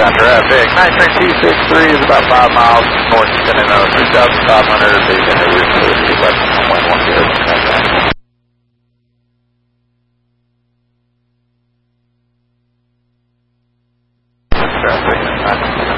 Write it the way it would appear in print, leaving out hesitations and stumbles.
southbound traffic. Night train 263 is about 5 miles north of San Antonio, 3,500. They've been over to west of 110. Traffic.